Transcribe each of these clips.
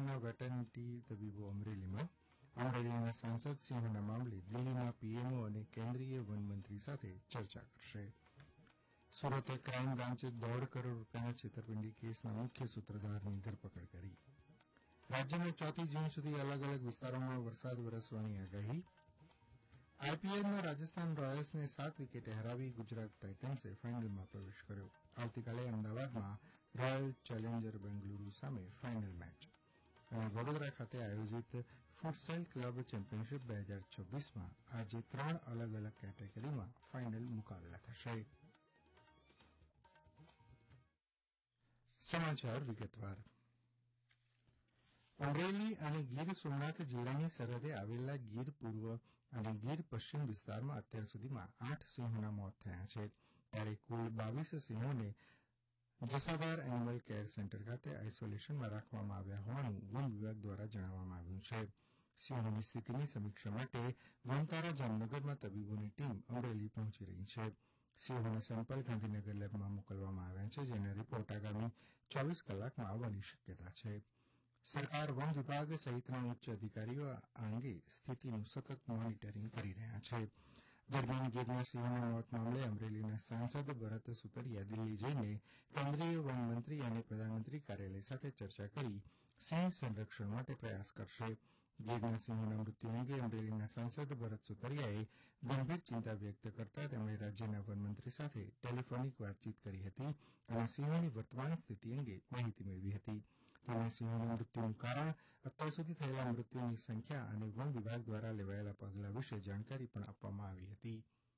પ્રકારના વેટરનિટી તબીબો અમરેલીમાં અમરેલીના સાંસદ સિંહોના મામલે દિલ્હીમાં પીએમઓ અને કેન્દ્રીય વનમંત્રી સાથે ચર્ચા કરશે. સુરતે ક્રાઇમ બ્રાન્ચે 1.5 કરોડ રૂપિયાના છેતરપિંડી કેસના મુખ્ય સૂત્રધારની ધરપકડ કરી. રાજ્યમાં 4 જૂન સુધી અલગ અલગ વિસ્તારોમાં વરસાદ વરસવાની આગાહી. આઈપીએલમાં રાજસ્થાન રોયલ્સને 7 વિકેટે હરાવી ગુજરાત ટાઇટન્સે ફાઇનલમાં પ્રવેશ કર્યો. આવતીકાલે અમદાવાદમાં રોયલ ચેલેન્જર બેંગલુરુ સામે ફાઇનલ મેચ. અને વડોદરા ખાતે આયોજિત ફૂટસેલ ક્લબ ચેમ્પિયનશીપ 2026માં આજે 3 અલગ અલગ કેટેગરીમાં ફાઇનલ મુકાબલા થશે. સમાચાર વિગતવાર. અમરેલી અને ગીર સોમનાથ જિલ્લાની સરહદે આવેલા ગીર પૂર્વ અને ગીર પશ્ચિમ વિસ્તારમાં અત્યાર સુધીમાં 8 સિંહોના મોત થયા છે, ત્યારે કુલ 22 સિંહોને જસાધાર એનિમલ કેર સેન્ટર ખાતે આઇસોલેશનમાં રાખવામાં આવ્યા હોવાનું વન વિભાગ દ્વારા જણાવવામાં આવ્યું છે. સિંહોની સ્થિતિની સમીક્ષા માટે વનતારા જામનગરમાં તબીબોની ટીમ અમરેલી પહોંચી રહી છે. સિંહોના સેમ્પલ ગાંધીનગર લેબમાં મોકલવામાં આવ્યા છે, જેના રિપોર્ટ આગામી 24 કલાકમાં આવવાની શક્યતા છે. સરકાર વન વિભાગ સહિતના ઉચ્ચ અધિકારીઓ આ અંગે સ્થિતિનું સતત મોનિટરિંગ કરી રહ્યા છે. દરમિયાન ગીરના સિંહોના મોત મામલે અમરેલીના સાંસદ ભરત સુતરિયા દિલ્હી જઈને કેન્દ્રીય વનમંત્રી અને પ્રધાનમંત્રી કાર્યાલય સાથે ચર્ચા કરી સિંહ સંરક્ષણ માટે પ્રયાસ કરશે. ગીરના સિંહોના મૃત્યુ અંગે અમરેલીના સાંસદ ભરત સુતરિયાએ ગંભીર ચિંતા વ્યક્ત કરતા તેમણે રાજ્યના વનમંત્રી સાથે ટેલિફોનિક વાતચીત કરી હતી અને સિંહોની વર્તમાન સ્થિતિ અંગે માહિતી મેળવી હતી. તેમણે સિંહોના મૃત્યુનું કારણ, અત્યાર સુધી થયેલા મૃત્યુની સંખ્યા અને વન વિભાગ દ્વારા લેવાયેલા પગલાં વિશે જાણકારી પણ આપવામાં આવી હતી.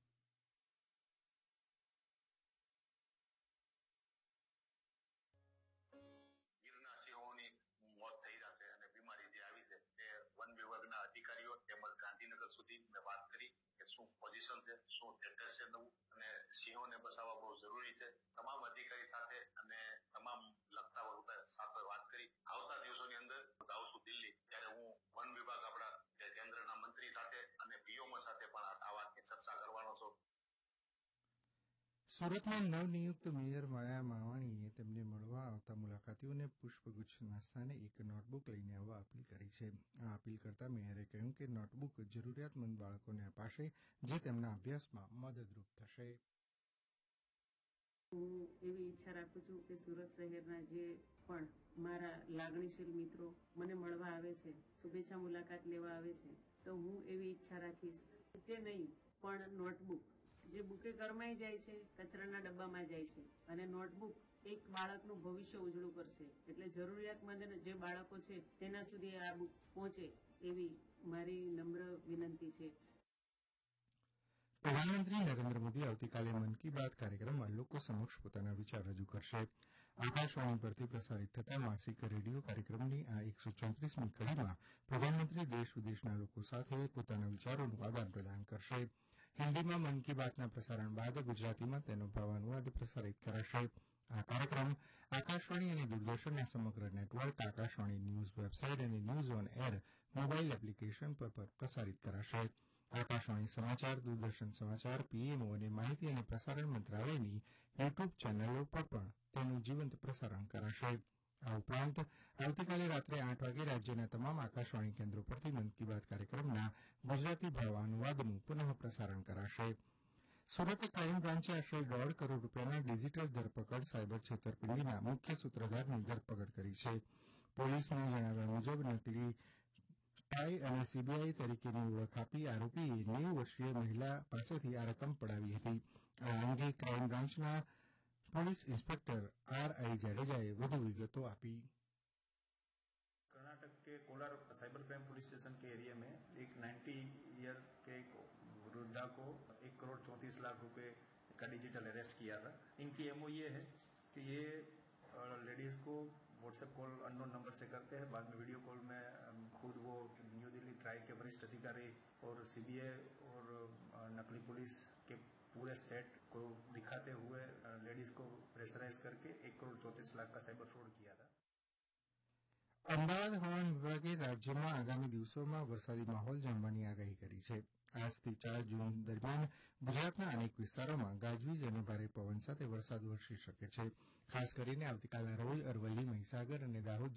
ગીરના સિંહોની મોત થઈ રહ્યા છે અને બીમારી જે આવી છે તે વન વિભાગના અધિકારીઓ તેમજ ગાંધીનગર સુધી મેં વાત કરી કે શું પોઝિશન છે, શું સ્ટેટસ છે નવું, અને સિંહોને બચાવવા બહુ જરૂરી છે. તમામ અધિકારી સાથે અને તમામ લગતા વર્ગ સાથે વાત કરી. આવતા દિવસોની અંદર આવશું દિલ્હી, ત્યારે હું વન વિભાગ આપણા કેન્દ્રના મંત્રી સાથે અને પીઓમો સાથે પણ આ વાતની ચર્ચા કરવાનો છું. સુરતના નવનિયુક્ત મેયર માયા માવાણીએ તેમને મળવા આવતા મુલાકાતીઓને પુષ્પગુચ્છના સ્થાને એક નોટબુક લઈને આવવા અપીલ કરી છે. આ અપીલ કરતા મેયરે કહ્યું કે નોટબુક જરૂરિયાતમંદ બાળકોને અપાશે, જે તેમના અભ્યાસમાં મદદરૂપ થશે. હું એવી ઈચ્છા રાખું છું કે સુરત શહેરના જે પણ મારા લાગણીશીલ મિત્રો મને મળવા આવે છે, શુભેચ્છા મુલાકાત લેવા આવે છે, તો હું એવી ઈચ્છા રાખીશ કે નહીં પણ નોટબુક જે બુકે કરમાઈ જાય છે, કચરાના ડબ્બામાં જાય છે, અને નોટબુક એક બાળકનું ભવિષ્ય ઉજળું કરશે. એટલે જરૂરિયાતમંદ જે બાળકો છે તેના સુધી આ બુક પહોંચે એવી મારી નમ્ર વિનંતી છે. પ્રધાનમંત્રી નરેન્દ્ર મોદી આવતીકાલે મન કી બાત કાર્યક્રમમાં લોકો સમક્ષ પોતાના વિચાર રજૂ કરશે. આકાશવાણી પરથી પ્રસારિત થતા માસિક રેડિયો કાર્યક્રમની આ 134મી કડીમાં પ્રધાનમંત્રી દેશ વિદેશના લોકો સાથે પોતાના વિચારોનું આદાન પ્રદાન કરશે. હિન્દીમાં મન કી બાતના પ્રસારણ બાદ ગુજરાતીમાં તેનો ભાવાનુવાદ પ્રસારિત કરાશે. આ કાર્યક્રમ આકાશવાણી અને દૂરદર્શનના સમગ્ર નેટવર્ક, આકાશવાણી ન્યૂઝ વેબસાઇટ અને news on air mobile application પર પ્રસારિત કરાશે. આકાશવાણી સમાચાર, દૂરદર્શન સમાચાર, પીએમઓ અને માહિતી અને પ્રસારણ મંત્રાલયની યુટ્યુબ ચેનલો પર પણ તેનું જીવંત પ્રસારણ કરાશે. આ ઉપરાંત આવતીકાલે રાત્રે 8 વાગે રાજ્યના તમામ આકાશવાણી કેન્દ્રો પરથી મન કી બાત કાર્યક્રમના ગુજરાતી ભાવાનુવાદનું પુનઃ પ્રસારણ કરાશે. સુરત ક્રાઇમ બ્રાન્ચે આશરે 1.5 કરોડ રૂપિયાના ડિજીટલ ધરપકડ સાયબર છેતરપિંડીના મુખ્ય સૂત્રધારની ધરપકડ કરી છે. પોલીસના જણાવ્યા મુજબ નકલી ટાઈ અને સીબીઆઈ તરીકેની ઓળખ આપી આરોપીએ 90 વર્ષીય મહિલા પાસેથી આ રકમ પડાવી હતી. આ અંગે ક્રાઇમ બ્રાન્ચના पुलिस इंस्पेक्टर R.I. जाडेजाए વધુ વિગતો આપી. कर्नाटक के Kolar cyber crime police station के एरिया में एक 90 ईयर के एक वृद्धा को 1,34,00,000 रुपए का डिजिटल अरेस्ट किया था. इनकी एमओ ये है कि ये लेडीज को व्हाट्सएप कॉल अननोन नंबर से करते हैं, बाद में वीडियो कॉल में खुद वो न्यू दिल्ली ट्राई के वरिष्ठ अधिकारी और सीबीआई और नकली पुलिस के पूरे सेट को दिखाते हुए लेडीज को प्रेशराइज करके 1,34,00,000 का साइबर फ्रॉड किया था. અમદાવાદ હવામાન વિભાગે રાજ્યમાં આગામી દિવસોમાં વરસાદી માહોલ જામવાની આગાહી કરી છે. આજથી 4 જૂન દરમિયાન ગુજરાતના અનેક વિસ્તારોમાં ગાજવીજ અને ભારે પવન સાથે વરસાદ વરસી શકે છે. ખાસ કરીને આવતીકાલના રોજ અરવલ્લી, મહીસાગર અને દાહોદ